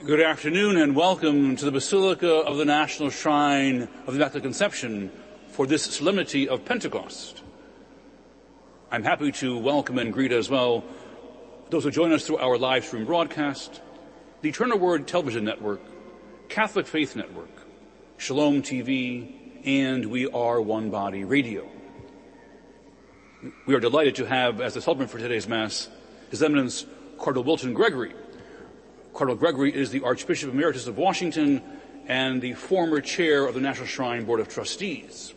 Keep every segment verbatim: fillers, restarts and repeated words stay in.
Good afternoon and welcome to the Basilica of the National Shrine of the Immaculate Conception for this solemnity of Pentecost. I'm happy to welcome and greet as well those who join us through our live stream broadcast, the Eternal Word Television Network, Catholic Faith Network, Shalom T V, and We Are One Body Radio. We are delighted to have as the celebrant for today's Mass His Eminence Cardinal Wilton Gregory. Cardinal Gregory is the Archbishop Emeritus of Washington and the former chair of the National Shrine Board of Trustees.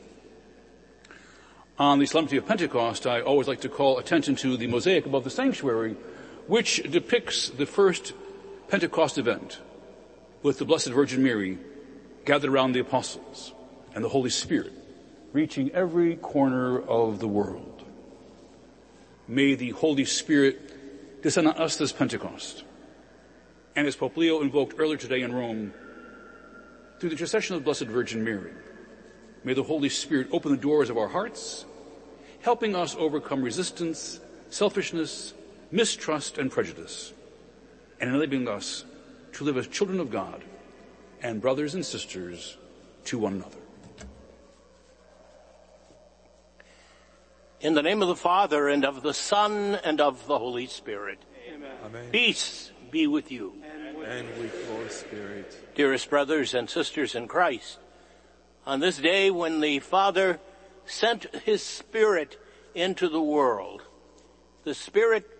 On the Solemnity of Pentecost, I always like to call attention to the mosaic above the sanctuary, which depicts the first Pentecost event with the Blessed Virgin Mary gathered around the apostles and the Holy Spirit reaching every corner of the world. May the Holy Spirit descend on us this Pentecost. And as Pope Leo invoked earlier today in Rome, through the intercession of the Blessed Virgin Mary, may the Holy Spirit open the doors of our hearts, helping us overcome resistance, selfishness, mistrust, and prejudice, and enabling us to live as children of God and brothers and sisters to one another. In the name of the Father, and of the Son, and of the Holy Spirit. Amen. Amen. Peace be with you. And with your spirit. Dearest brothers and sisters in Christ, on this day when the Father sent his Spirit into the world, the Spirit